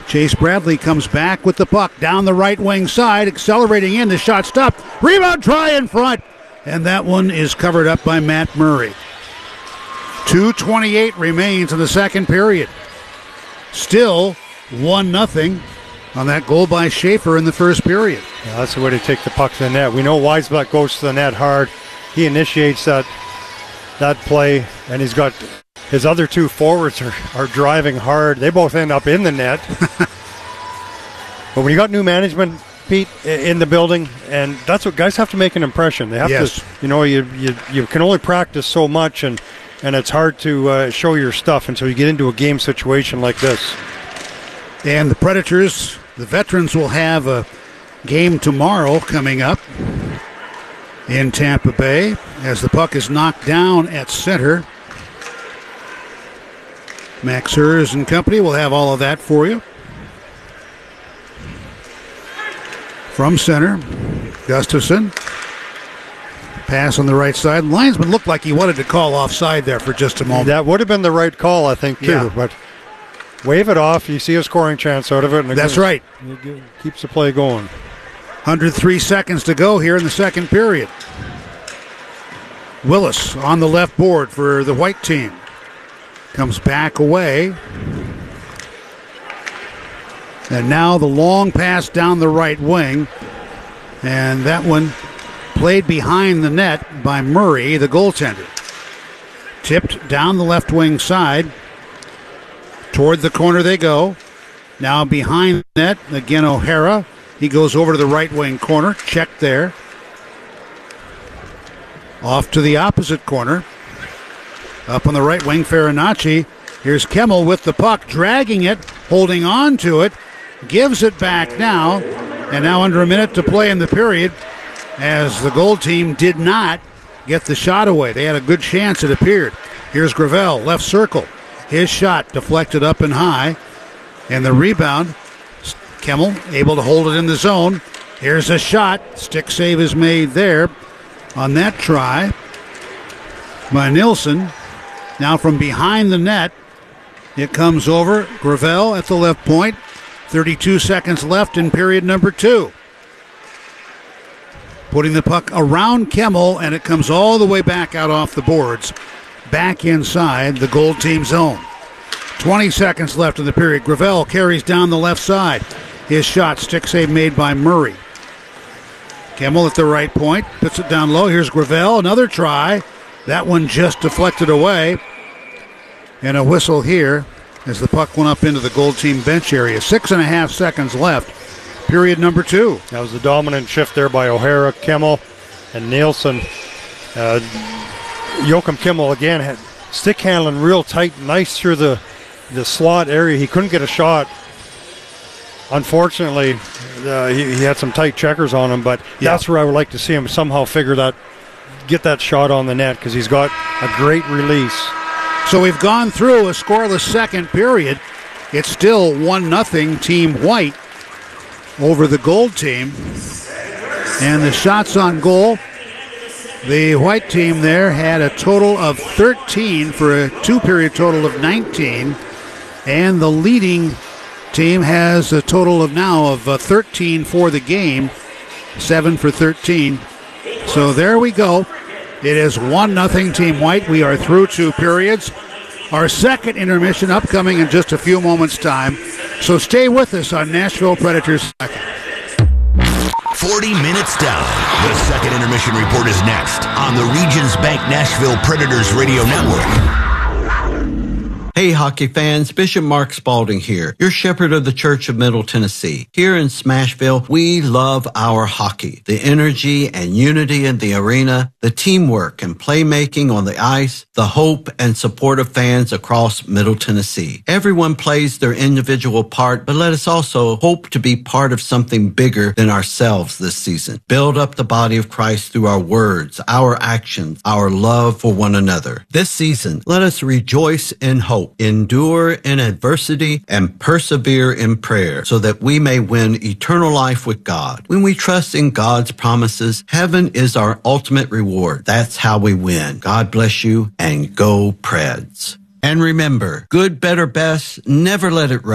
Chase Bradley comes back with the puck down the right wing side, accelerating in. The shot stopped. Rebound try in front. And that one is covered up by Matt Murray. 2:28 remains in the second period. Still 1-0 on that goal by Schaefer in the first period. Yeah, that's the way to take the puck to the net. We know Weisbach goes to the net hard. He initiates that play, and he's got his other two forwards are driving hard. They both end up in the net. But when you got new management, Pete, in the building, and that's what guys have to make an impression. They have to, you can only practice so much, and it's hard to show your stuff until you get into a game situation like this. And the Predators, the veterans, will have a game tomorrow coming up in Tampa Bay as the puck is knocked down at center. Max Hers and company will have all of that for you. From center, Gustafsson. Pass on the right side. Linesman looked like he wanted to call offside there for just a moment. That would have been the right call, I think, too. Yeah. But wave it off. You see a scoring chance out of it. And that's right. It keeps the play going. 103 seconds to go here in the second period. Willis on the left board for the white team. Comes back away. And now the long pass down the right wing. And that one played behind the net by Murray, the goaltender. Tipped down the left wing side. Toward the corner they go. Now behind the net, again O'Hara. He goes over to the right wing corner. Check there. Off to the opposite corner. Up on the right wing, Farinacci. Here's Kemmel with the puck, dragging it, holding on to it. Gives it back now. And now under a minute to play in the period, as the goal team did not get the shot away. They had a good chance, it appeared. Here's Gravel, left circle. His shot deflected up and high. And the rebound, Kemmel able to hold it in the zone. Here's a shot. Stick save is made there on that try by Nilsson. Now from behind the net, it comes over. Gravel at the left point. 32 seconds left in period number 2. Putting the puck around Kemmel, and it comes all the way back out off the boards. Back inside the goal team zone. 20 seconds left in the period. Gravel carries down the left side. His shot, stick save made by Murray. Kemmel at the right point, puts it down low. Here's Gravel, another try. That one just deflected away. And a whistle here as the puck went up into the goal team bench area. 6.5 seconds left. Period number 2. That was the dominant shift there by O'Hara, Kemmel, and Nielsen. Joakim Kemmel again had stick handling real tight, nice through the slot area. He couldn't get a shot. Unfortunately, he had some tight checkers on him, but that's where I would like to see him somehow get that shot on the net, because he's got a great release. So we've gone through a scoreless second period. It's still 1-0 Team White over the Gold team. And the shots on goal, the White team there had a total of 13 for a two-period total of 19. And the leading team has a total of now of 13 for the game, 7 for 13. So there we go. It is 1-0 Team White. We are through 2 periods. Our second intermission upcoming in just a few moments' time. So stay with us on Nashville Predators Second. 40 minutes down. The second intermission report is next on the Regions Bank Nashville Predators Radio Network. Hey, hockey fans, Bishop Mark Spalding here, your shepherd of the Church of Middle Tennessee. Here in Smashville, we love our hockey, the energy and unity in the arena, the teamwork and playmaking on the ice, the hope and support of fans across Middle Tennessee. Everyone plays their individual part, but let us also hope to be part of something bigger than ourselves this season. Build up the body of Christ through our words, our actions, our love for one another. This season, let us rejoice in hope, endure in adversity, and persevere in prayer so that we may win eternal life with God. When we trust in God's promises, heaven is our ultimate reward. That's how we win. God bless you, and go Preds. And remember, good, better, best, never let it